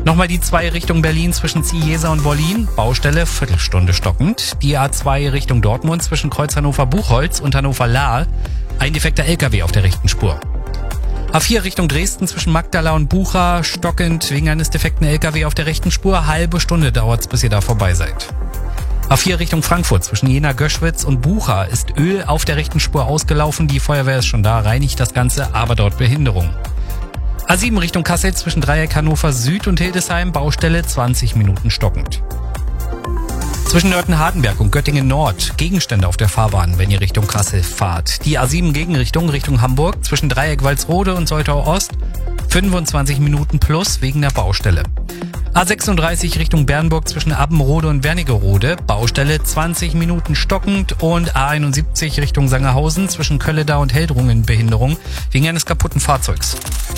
Nochmal die 2 Richtung Berlin zwischen Ziehesa und Wollin. Baustelle, Viertelstunde stockend. Die A2 Richtung Dortmund zwischen Kreuz Hannover-Buchholz und Hannover-Lahr. Ein defekter LKW auf der rechten Spur. A4 Richtung Dresden zwischen Magdala und Bucha. Stockend wegen eines defekten LKW auf der rechten Spur. Halbe Stunde dauert's, bis ihr da vorbei seid. A4 Richtung Frankfurt zwischen Jena-Göschwitz und Bucha ist Öl auf der rechten Spur ausgelaufen. Die Feuerwehr ist schon da, reinigt das Ganze, aber dort Behinderung. A7 Richtung Kassel zwischen Dreieck Hannover Süd und Hildesheim, Baustelle 20 Minuten stockend. Zwischen Nörten-Hardenberg und Göttingen Nord, Gegenstände auf der Fahrbahn, wenn ihr Richtung Kassel fahrt. Die A7 Gegenrichtung Richtung Hamburg zwischen Dreieck Walsrode und Soltau Ost, 25 Minuten plus wegen der Baustelle. A36 Richtung Bernburg zwischen Abbenrode und Wernigerode, Baustelle 20 Minuten stockend und A71 Richtung Sangerhausen zwischen Kölledau und Heldrungen Behinderung wegen eines kaputten Fahrzeugs.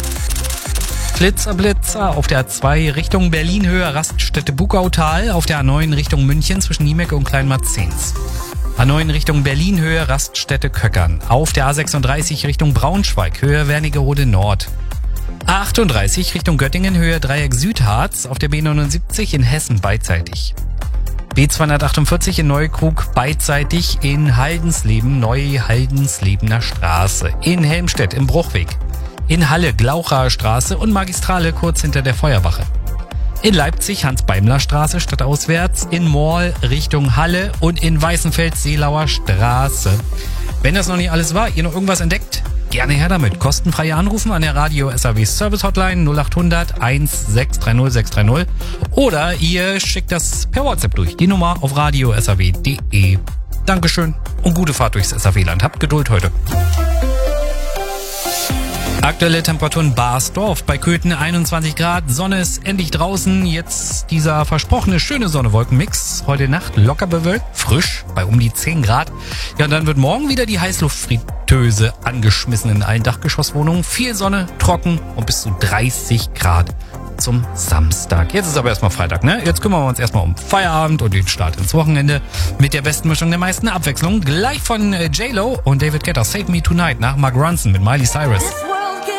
Blitzer auf der A2 Richtung Berlin Höhe Raststätte Bugautal, auf der A9 Richtung München zwischen Niemecke und Kleinmarzens. A9 Richtung Berlin Höhe Raststätte Köckern, auf der A36 Richtung Braunschweig Höhe Wernigerode Nord. A38 Richtung Göttingen Höhe Dreieck Südharz, auf der B79 in Hessen beidseitig. B248 in Neukrug beidseitig in Haldensleben, Neu-Haldenslebener Straße, in Helmstedt im Bruchweg. In Halle Glauchaer Straße und Magistrale kurz hinter der Feuerwache. In Leipzig Hans-Beimler-Straße stadtauswärts, in Morl Richtung Halle und in Weißenfeld Seelauer Straße. Wenn das noch nicht alles war, ihr noch irgendwas entdeckt, gerne her damit. Kostenfrei anrufen an der Radio SAW Service Hotline 0800 1630 630 oder ihr schickt das per WhatsApp durch. Die Nummer auf radio-saw.de. Dankeschön und gute Fahrt durchs SAW-Land. Habt Geduld heute. Aktuelle Temperaturen Barsdorf bei Köthen 21 Grad, Sonne ist endlich draußen, jetzt dieser versprochene schöne Sonne-Wolken-Mix. Heute Nacht locker bewölkt, frisch bei um die 10 Grad. Ja, und dann wird morgen wieder die Heißluftfritteuse angeschmissen in allen Dachgeschosswohnungen. Viel Sonne, trocken und bis zu 30 Grad zum Samstag. Jetzt ist aber erstmal Freitag, ne? Jetzt kümmern wir uns erstmal um Feierabend und den Start ins Wochenende mit der besten Mischung der meisten Abwechslung. Gleich von J-Lo und David Guetta, Save Me Tonight nach Mark Ronson mit Miley Cyrus.